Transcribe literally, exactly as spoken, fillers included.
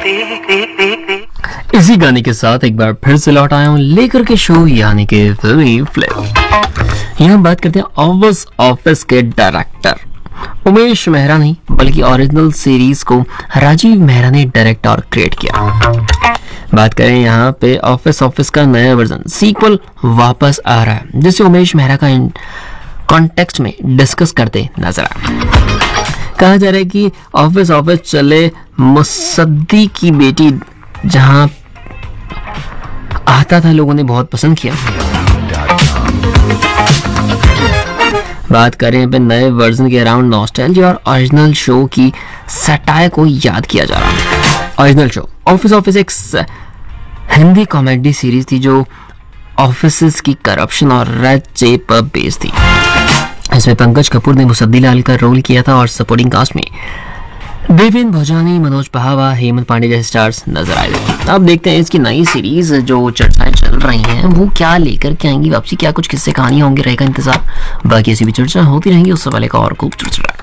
इसी गाने के साथ एक बार फिर से लौट आया हूँ लेकर के शो यानी कि फिल्मी फ्लिप। यहाँ बात करते हैं ऑफिस ऑफिस के डायरेक्टर उमेश मेहरा नहीं बल्कि ओरिजिनल सीरीज को राजीव मेहरा ने डायरेक्ट और क्रिएट किया। बात करें यहाँ पे ऑफिस ऑफिस का नया वर्जन सीक्वल वापस आ रहा है जिसे उमेश मेहरा का कॉन्टेक्स्ट में डिस्कस करते नजर आए। कहा जा रहा है कि ऑफिस ऑफिस चले मुसद्दी की बेटी जहां आता था लोगों ने बहुत पसंद किया। बात करें पे नए वर्जन के अराउंड नॉस्टैल्जिया और ओरिजिनल शो की सटायर को याद किया जा रहा है। ओरिजिनल शो ऑफिस ऑफिस एक हिंदी कॉमेडी सीरीज थी जो ऑफिस की करप्शन और रेड टेप पर बेस्ड थी। इसमें पंकज कपूर ने मुसद्दी लाल का रोल किया था और सपोर्टिंग कास्ट में देवेंद्र भोजानी, मनोज पहावा, हेमंत पांडे जैसे स्टार्स नजर आए थे। अब देखते हैं इसकी नई सीरीज जो चर्चाएं चल रही हैं वो क्या लेकर के आएंगी वापसी, क्या कुछ किस्से कहानियां होंगी, रहेगा इंतजार। बाकी ऐसी भी चर्चा होती रहेंगी। उससे पहले का और खूब चर्चा